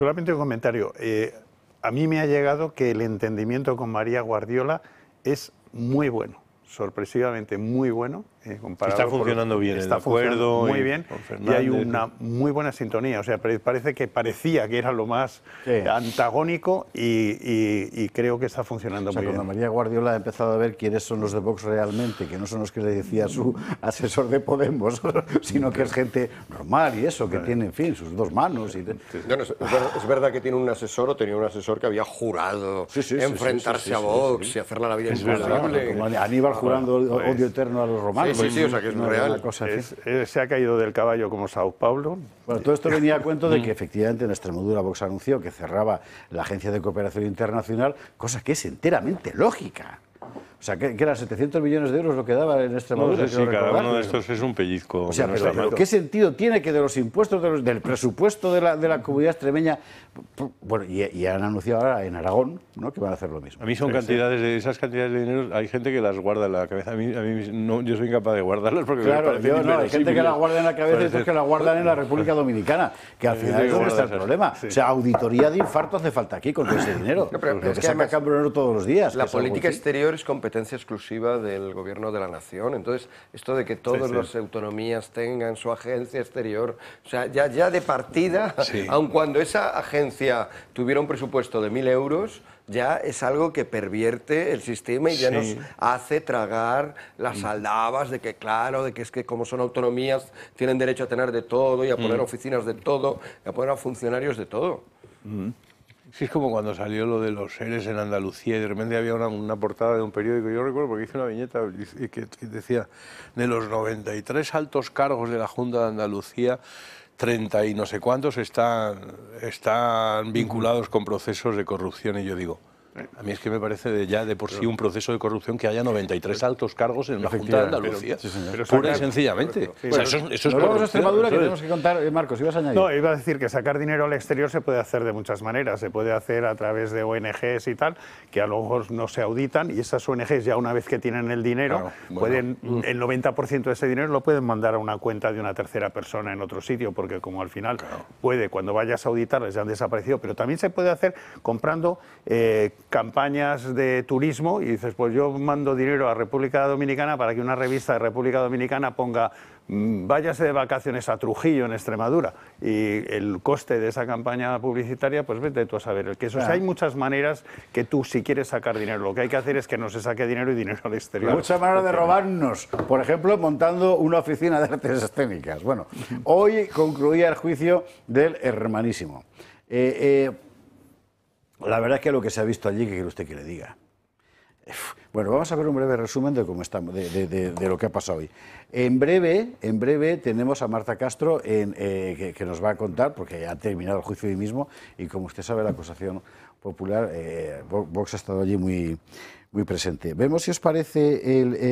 Solamente un comentario. A mí me ha llegado que el entendimiento con María Guardiola es muy bueno, sorpresivamente muy bueno. Está funcionando bien el acuerdo. Muy bien, y hay una muy buena sintonía. O sea, parece que parecía que era lo más antagónico y creo que está funcionando muy bien. Cuando María Guardiola ha empezado a ver quiénes son los de Vox realmente, que no son los que le decía su asesor de Podemos, sino que es gente normal y eso, que tiene, en fin, sus dos manos. Y... No, es verdad que tiene un asesor, o tenía un asesor que había jurado enfrentarse a Vox y hacerle la vida imposible. Como Aníbal jurando odio eterno a los romanos. Sí, o sea que es real. Se ha caído del caballo como Sao Paulo. Bueno, todo esto venía a cuento de que efectivamente en Extremadura Vox anunció que cerraba la Agencia de Cooperación Internacional, cosa que es enteramente lógica. O sea, que eran 700 millones de euros lo que daba en Extremadura. No sé si cada uno de estos es un pellizco. O sea, pero ¿qué sentido tiene que de los impuestos, del presupuesto de la comunidad extremeña... Bueno, y han anunciado ahora en Aragón, ¿no?, que van a hacer lo mismo. A mí son cantidades de esas cantidades de dinero, hay gente que las guarda en la cabeza. A mí no, yo soy incapaz de guardarlas porque me parecen hay gente que las guarda en la cabeza y otros que las guardan en la República Dominicana, que al final es donde está el problema. O sea, auditoría de infarto hace falta aquí con todo ese dinero. Pero que saca Cambronero todos los días. La política exterior es competencia exclusiva del gobierno de la nación. Entonces, esto de que todas las autonomías tengan su agencia exterior, o sea, ya de partida, aun cuando esa agencia tuviera un presupuesto de 1.000 euros, ya es algo que pervierte el sistema y ya nos hace tragar las aldabas de que, claro, de que es que como son autonomías tienen derecho a tener de todo y a poner oficinas de todo, y a poner a funcionarios de todo. Sí, es como cuando salió lo de los seres en Andalucía y de repente había una portada de un periódico, yo recuerdo porque hice una viñeta que decía, de los 93 altos cargos de la Junta de Andalucía, 30 y no sé cuántos están vinculados con procesos de corrupción, y yo digo, a mí es que me parece ya de por sí un proceso de corrupción que haya 93 altos cargos en la Junta de Andalucía, pura y sencillamente. O sea, eso es corrupción. Extremadura, que tenemos que contar, Marcos, ibas a añadir. No, iba a decir que sacar dinero al exterior se puede hacer de muchas maneras. Se puede hacer a través de ONGs y tal, que a lo mejor no se auditan, y esas ONGs ya una vez que tienen el dinero, pueden el 90% de ese dinero lo pueden mandar a una cuenta de una tercera persona en otro sitio, porque como al final puede, cuando vayas a auditarles ya han desaparecido, pero también se puede hacer comprando campañas de turismo y dices, pues yo mando dinero a República Dominicana para que una revista de República Dominicana ponga váyase de vacaciones a Trujillo en Extremadura, y el coste de esa campaña publicitaria, pues vete tú a saber el queso. O sea, hay muchas maneras que tú, si quieres sacar dinero, lo que hay que hacer es que no se saque dinero y dinero al exterior. Muchas maneras de robarnos, por ejemplo, montando una oficina de artes escénicas. Bueno, hoy concluía el juicio del hermanísimo. La verdad es que lo que se ha visto allí, ¿qué quiere usted que le diga? Bueno, vamos a ver un breve resumen de cómo estamos, de lo que ha pasado hoy. En breve tenemos a Marta Castro que nos va a contar, porque ya ha terminado el juicio hoy mismo, y como usted sabe, la acusación popular, Vox ha estado allí muy presente. Vemos si os parece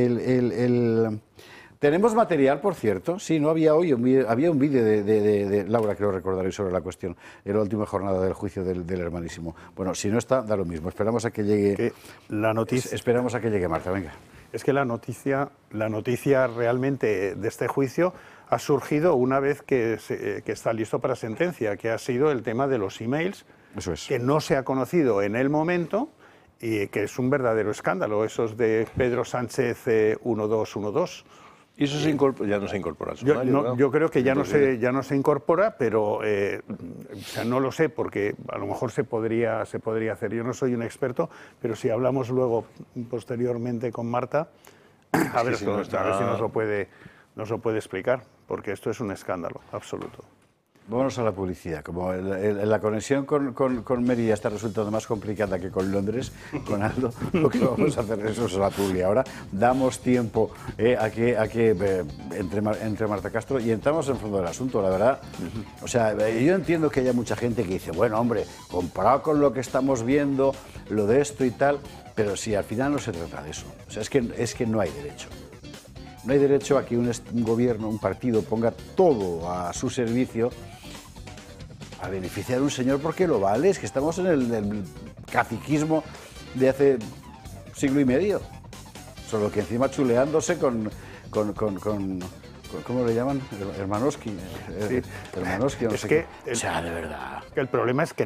Tenemos material, por cierto. Sí, no había hoy había un vídeo de Laura, creo recordaréis, sobre la cuestión. Era la última jornada del juicio del hermanísimo. Bueno, si no está, da lo mismo. Esperamos a que llegue esperamos a que llegue Marta, venga. Es que la noticia realmente de este juicio ha surgido una vez que está listo para sentencia, que ha sido el tema de los emails, que no se ha conocido en el momento y que es un verdadero escándalo, esos de Pedro Sánchez 1212. Y eso ya no se incorpora al sumario. Yo creo que ya no se incorpora, pero o sea, no lo sé, porque a lo mejor se podría hacer. Yo no soy un experto, pero si hablamos luego, posteriormente, con Marta, a ver si nos lo puede explicar, porque esto es un escándalo absoluto. Vámonos a la publicidad. Como la conexión con Mérida está resultando más complicada que con Londres, con Aldo, lo que vamos a hacer es la publicidad. Ahora damos tiempo a que entre Marta Castro y entramos en el fondo del asunto, la verdad. O sea, yo entiendo que haya mucha gente que dice, bueno, hombre, comparado con lo que estamos viendo, lo de esto y tal, pero si al final no se trata de eso. O sea, es que no hay derecho. No hay derecho a que un gobierno, un partido, ponga todo a su servicio a beneficiar a un señor porque lo vale. Es que estamos en el caciquismo de hace siglo y medio. Solo que encima chuleándose con ¿cómo le llaman? Hermanoski. Sí. Hermanoski, no es sé que qué. O sea, de verdad. El problema es que